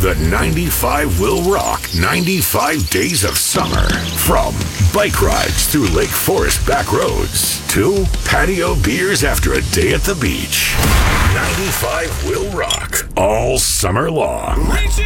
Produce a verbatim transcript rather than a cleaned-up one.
The ninety-five will rock ninety-five days of summer. From bike rides through Lake Forest back roads to patio beers after a day at the beach. ninety-five will rock all summer long. Reach